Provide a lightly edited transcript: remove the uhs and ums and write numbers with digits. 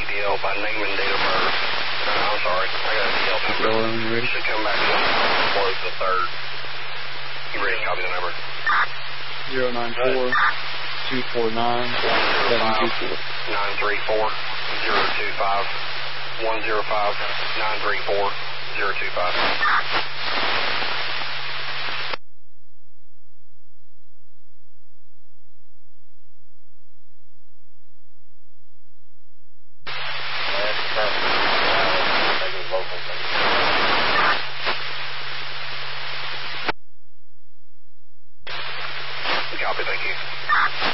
DL by name and date of birth. I'm sorry, I got a DL number. It should come back to close the 3rd. You ready to copy the number? 094-249-724. 934-025. 105-934-025.